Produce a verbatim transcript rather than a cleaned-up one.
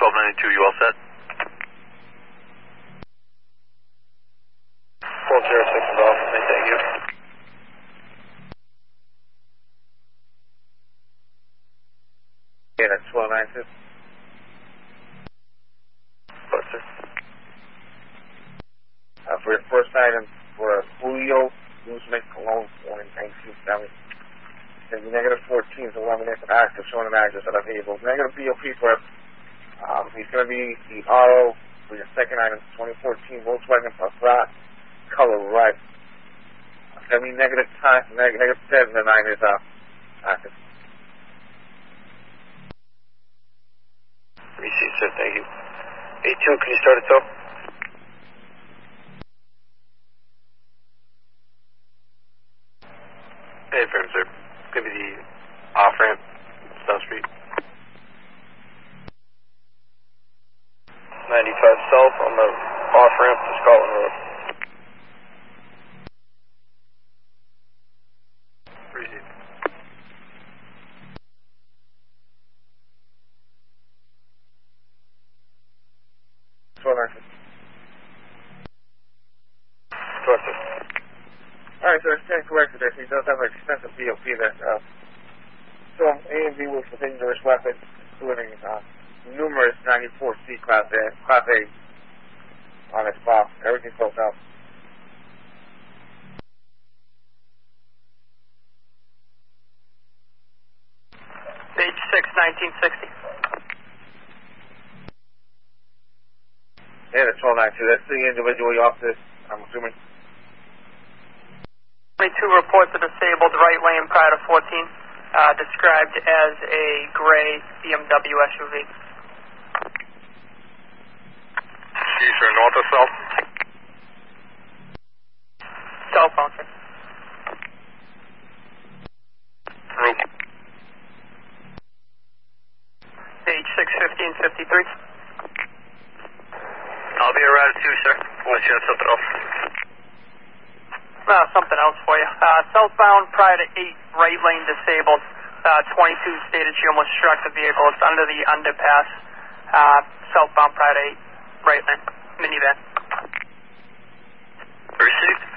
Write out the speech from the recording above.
twelve ninety-two, you all set? twelve oh six involved, thank you. Yeah, that's twelve ninety-two. What, sir? Uh, for your first item, for Julio Guzman Colon, born in nineteen seventy. And negative fourteen is eliminated from active, showing an address that available. Negative B O P for um, he's going to be the R O for your second item, twenty fourteen Volkswagen Passat, color red. It's going to be negative time, neg negative seven, the nine is uh, active. Received, sir, thank you. A two, can you start it, though? Hey, firm, sir. It's going to be the off-ramp, South Street. ninety-five South on the off-ramp to Scotland Road. Received. twelve ninety-two. Correct, sir. Alright, so I stand corrected there. He does have an extensive B O P there. Uh, so A and B with dangerous weapons, including uh, numerous ninety-four C Class A, Class A on his file. Everything's closed out. Page six, nineteen sixty. Yeah, that's twelve ninety-two. That's the individual you officer, I'm assuming. twenty-two reports a disabled right lane prior to fourteen, uh, described as a gray B M W S U V. East or north or south? Cell phone, sir. Route. Page six, fifteen fifty-three. I'll be around at two, sir. Unless you have something else. Uh, something else for you. Uh, southbound prior to eight, right lane disabled. Uh, twenty-two stated she almost struck the vehicle. It's under the underpass. Uh, southbound prior to eight, right lane, minivan. Received.